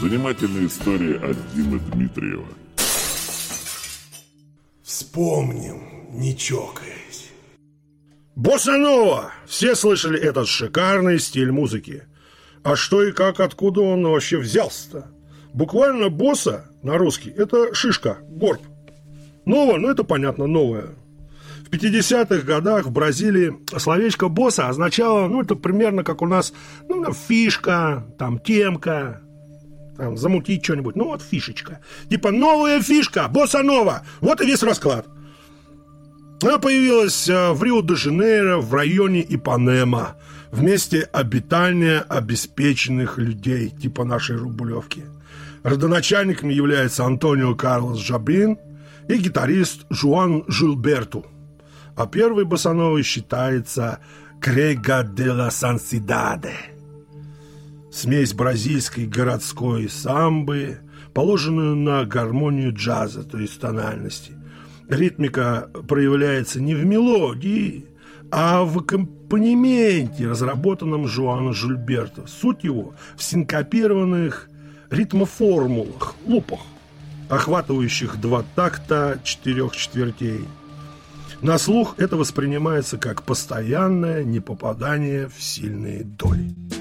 Занимательные истории от Димы Дмитриева. Вспомним, не чокаясь. Босса-нова! Все слышали этот шикарный стиль музыки. А что и как, откуда он вообще взялся-то? Буквально босса на русский – это шишка, горб. Нова, это понятно, новое. В 50-х годах в Бразилии словечко «босса» означало, это примерно как у нас, фишка, там, темка, там, замутить что-нибудь, фишечка. Типа новая фишка, босса-нова, вот и весь расклад. Она появилась в Рио-де-Жанейро, в районе Ипанема, в месте обитания обеспеченных людей, типа нашей Рублевки. Родоначальниками является Антонио Карлос Жабрин и гитарист Жуан Жильберту. А первой боссановой считается «Крега де ла Сансидаде». Смесь бразильской городской самбы, положенную на гармонию джаза, то есть тональности. Ритмика проявляется не в мелодии, а в аккомпанементе, разработанном Жуаном Жильберто. Суть его в синкопированных ритмоформулах, лупах, охватывающих 2 такта 4 четвертей. На слух это воспринимается как постоянное непопадание в сильные доли.